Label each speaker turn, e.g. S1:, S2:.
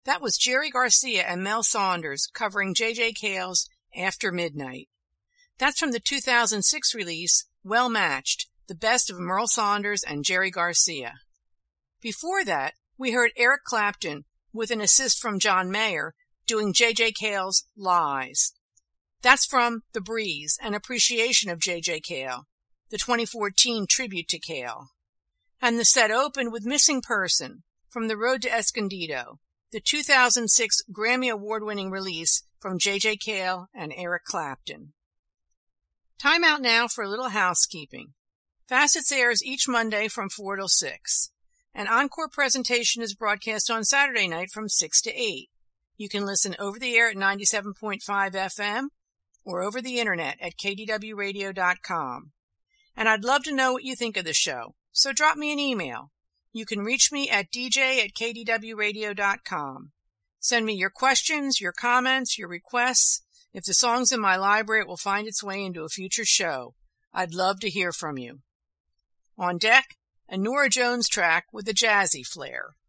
S1: That was Jerry Garcia and Mel Saunders covering J.J. Cale's After Midnight. That's from the 2006 release, Well Matched, the best of Merle Saunders and Jerry Garcia. Before that, we heard Eric Clapton, with an assist from John Mayer, doing J.J. Cale's Lies. That's from The Breeze, an appreciation of J.J. Cale, the 2014 tribute to Cale. And the set opened with Missing Person, from The Road to Escondido, the 2006 Grammy Award-winning release from J.J. Cale and Eric Clapton. Time out now for a little housekeeping. Facets airs each Monday from 4 till 6. An encore presentation is broadcast on Saturday night from 6 to 8. You can listen over the air at 97.5 FM or over the internet at kdwradio.com. And I'd love to know what you think of the show, so drop me an email. You can reach me at dj@kdwradio.com. Send me your questions, your comments, your requests. If the song's in my library, it will find its way into a future show. I'd love to hear from you. On deck, a Norah Jones track with a jazzy flair.